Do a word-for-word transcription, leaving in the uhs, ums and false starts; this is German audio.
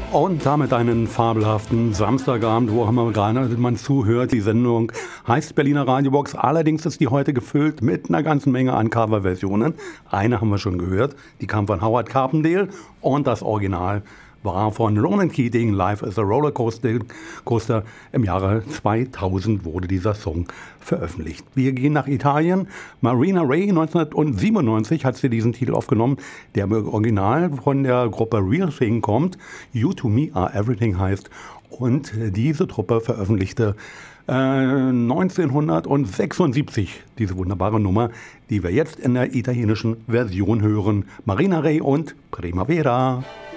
Und damit einen fabelhaften Samstagabend, wo auch immer gerade man zuhört. Die Sendung heißt Berliner Radiobox. Allerdings ist die heute gefüllt mit einer ganzen Menge an Coverversionen. Eine haben wir schon gehört, die kam von Howard Carpendale und das Original war von Ronan Keating, Life is a Rollercoaster. Coaster. Im Jahre zweitausend wurde dieser Song veröffentlicht. Wir gehen nach Italien. Marina Ray neunzehnhundertsiebenundneunzig hat sie diesen Titel aufgenommen, der im Original von der Gruppe Real Thing kommt. You to Me Are Everything heißt. Und diese Truppe veröffentlichte äh, neunzehnhundertsechsundsiebzig diese wunderbare Nummer, die wir jetzt in der italienischen Version hören. Marina Ray und Primavera.